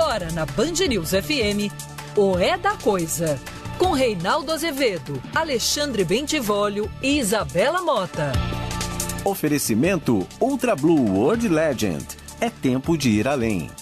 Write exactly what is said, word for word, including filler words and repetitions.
Agora na Band News F M, o É da Coisa. Com Reinaldo Azevedo, Alexandre Bentivolio e Isabela Mota. Oferecimento Ultra Blue World Legend. É tempo de ir além.